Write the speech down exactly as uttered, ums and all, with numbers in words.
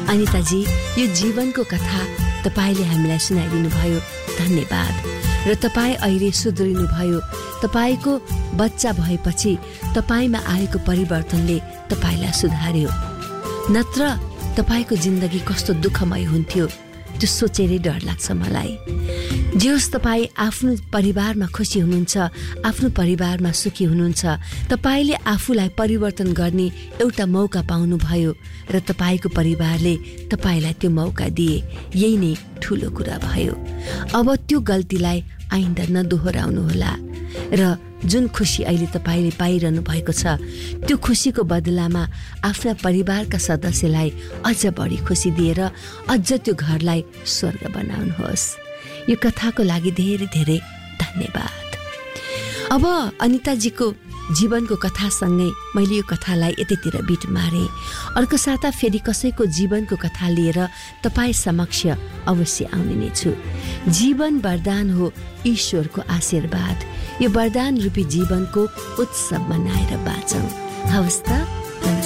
अनिताजी, यो जीवनको कथा तपाईले हामीलाई सुनाइदिनु भयो, धन्यवाद। र तपाईँ अहिले सुध्रिनुभयो। तपाईको बच्चा भएपछि तपाईमा आएको परिवर्तनले तपाईलाई सुधार्यो, नत्र तपाईको जिन्दगी कस्तो दुःखमय हुन्थ्यो, त्यो सोचेरै डर लाग्छ मलाई। जे होस्, तपाईँ आफ्नो परिवारमा खुसी हुनुहुन्छ, आफ्नो परिवारमा सुखी हुनुहुन्छ। तपाईले आफूलाई परिवर्तन गर्ने एउटा मौका पाउनुभयो र तपाईको परिवारले तपाईलाई त्यो मौका दिए। यही नै ठुलो कुरा भयो। अब त्यो गल्तीलाई आइन्दा नदोहोऱ्याउनुहोला र जुन खुसी अहिले तपाईले पाइरहनु भएको छ, त्यो खुसीको बदलामा आफ्ना परिवारका सदस्यलाई अझ बढी खुसी दिएर अझ त्यो घरलाई स्वर्ग बनाउनुहोस्। यो कथाको लागि धेरै धेरै धन्यवाद। अब अनिताजीको जीवनको कथासँगै मैले यो कथालाई यतितिर बिट मारे। अर्को साता फेरि कसैको जीवनको कथा लिएर तपाईँ समक्ष अवश्य आउने नै छु। जीवन वरदान हो, ईश्वरको आशीर्वाद। यो वरदान रूपी जीवनको उत्सव मनाएर बाँचौँ। हवस् त।